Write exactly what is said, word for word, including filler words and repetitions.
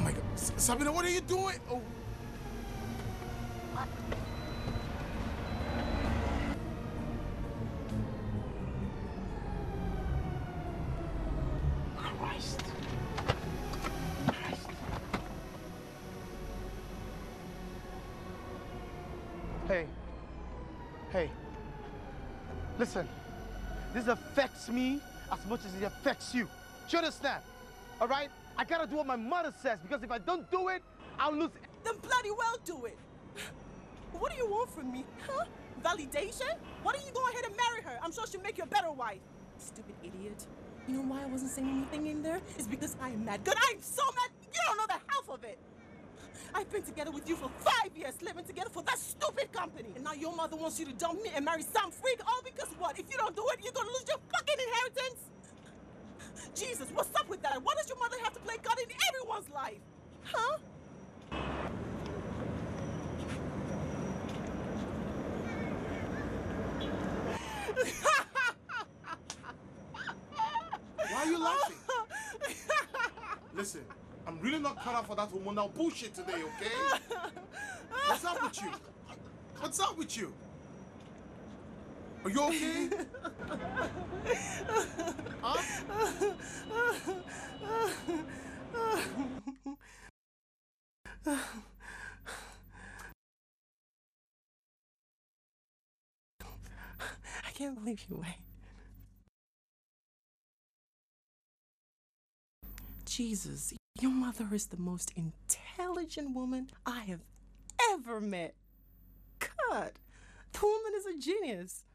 my God. S Sabina, what are you doing? Oh. What? Christ. Christ. Hey. Hey. Listen. This affects me as much as it affects you. Do you understand? All right? I gotta do what my mother says, because if I don't do it, I'll lose it. Then bloody well do it. What do you want from me, huh? Validation? Why don't you go ahead and marry her? I'm sure she'll make you a better wife. Stupid idiot. You know why I wasn't saying anything in there? It's because I am mad. Good, I am so mad. You don't know the half of it. I've been together with you for five years, living together for that stupid company. And now your mother wants you to dump me and marry some freak, all because what? If you don't do it, you're gonna lose your fucking inheritance? Jesus, what's up with that? Why does your mother have to play God in everyone's life? Huh? Why are you laughing? Listen, I'm really not cut out for that hormonal bullshit today, okay? What's up with you? What's up with you? Are you okay? Huh? I can't believe you, Wayne. Jesus, your mother is the most intelligent woman I have ever met. God, the woman is a genius.